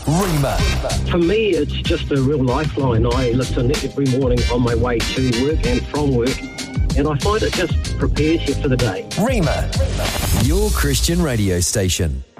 Rima. For me, it's just a real lifeline. I listen every morning on my way to work and from work, and I find it just prepares you for the day. Rima, your Christian radio station.